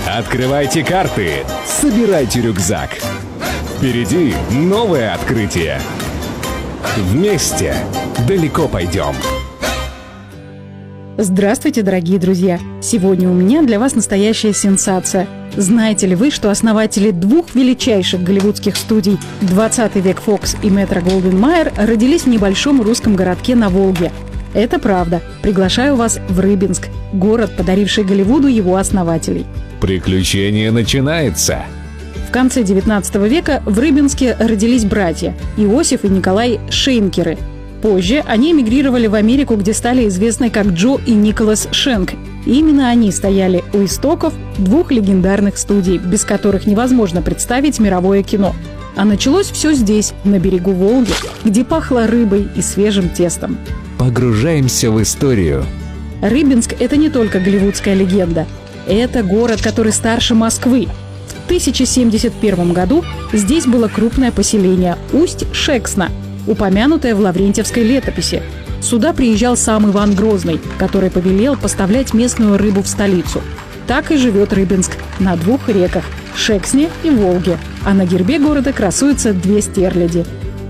Открывайте карты, собирайте рюкзак. Впереди новое открытие. Вместе далеко пойдем. Здравствуйте, дорогие друзья! Сегодня у меня для вас настоящая сенсация. Знаете ли вы, что основатели двух величайших голливудских студий «20 век Фокс» и Метро-Голдвин-Майер родились в небольшом русском городке на Волге? Это правда. Приглашаю вас в Рыбинск, город, подаривший Голливуду его основателей. Приключение начинается. В конце 19 века в Рыбинске родились братья Иосиф и Николай Шейнкеры. Позже они эмигрировали в Америку, где стали известны как Джо и Николас Шенк. И именно они стояли у истоков двух легендарных студий, без которых невозможно представить мировое кино. А началось все здесь, на берегу Волги, где пахло рыбой и свежим тестом. Погружаемся в историю. Рыбинск – это не только голливудская легенда. Это город, который старше Москвы. В 1071 году здесь было крупное поселение Усть-Шексна, упомянутое в Лаврентьевской летописи. Сюда приезжал сам Иван Грозный, который повелел поставлять местную рыбу в столицу. Так и живет Рыбинск на двух реках – Шексне и Волге. А на гербе города красуются две стерляди.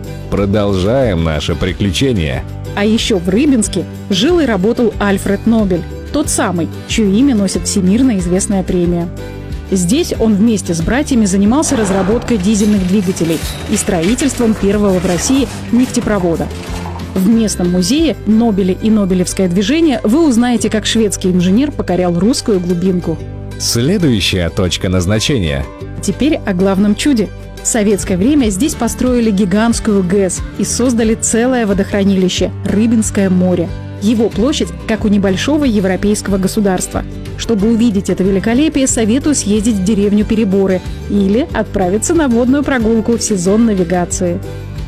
Продолжаем наше приключение. А еще в Рыбинске жил и работал Альфред Нобель, тот самый, чье имя носит всемирно известная премия. Здесь он вместе с братьями занимался разработкой дизельных двигателей и строительством первого в России нефтепровода. В местном музее «Нобели и Нобелевское движение» вы узнаете, как шведский инженер покорял русскую глубинку. Следующая точка назначения. Теперь о главном чуде. В советское время здесь построили гигантскую ГЭС и создали целое водохранилище – Рыбинское море. Его площадь, как у небольшого европейского государства. Чтобы увидеть это великолепие, советую съездить в деревню Переборы или отправиться на водную прогулку в сезон навигации.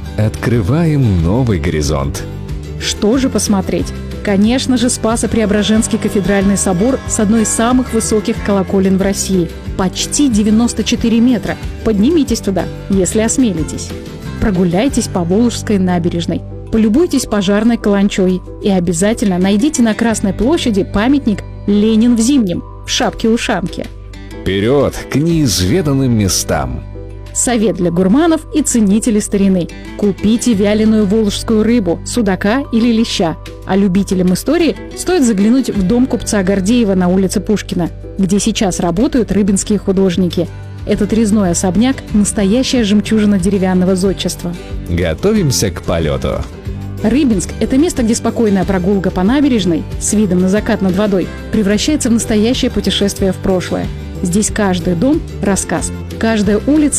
Открываем новый горизонт. Что же посмотреть? Конечно же, Спасо-Преображенский кафедральный собор с одной из самых высоких колоколен в России. Почти 94 метра. Поднимитесь туда, если осмелитесь. Прогуляйтесь по Волжской набережной. Полюбуйтесь пожарной каланчой и обязательно найдите на Красной площади памятник «Ленин в зимнем» в шапке-ушанке. Вперед к неизведанным местам. Совет для гурманов и ценителей старины. Купите вяленую волжскую рыбу, судака или леща. А любителям истории стоит заглянуть в дом купца Гордеева на улице Пушкина, где сейчас работают рыбинские художники. Этот резной особняк – настоящая жемчужина деревянного зодчества. Готовимся к полету. Рыбинск – это место, где спокойная прогулка по набережной с видом на закат над водой превращается в настоящее путешествие в прошлое. Здесь каждый дом – рассказ, каждая улица